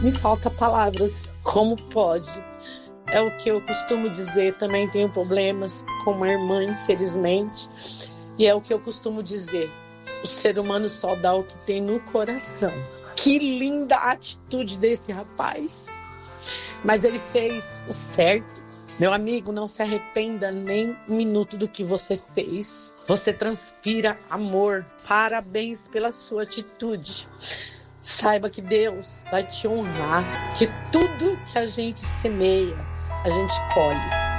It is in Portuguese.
Me falta palavras. Como pode? É o que eu costumo dizer. Também tenho problemas com uma irmã, infelizmente. E é o que eu costumo dizer. O ser humano só dá o que tem no coração. Que linda atitude desse rapaz. Mas ele fez o certo. Meu amigo, não se arrependa nem um minuto do que você fez. Você transpira amor. Parabéns pela sua atitude. Saiba que Deus vai te honrar, que tudo que a gente semeia, a gente colhe.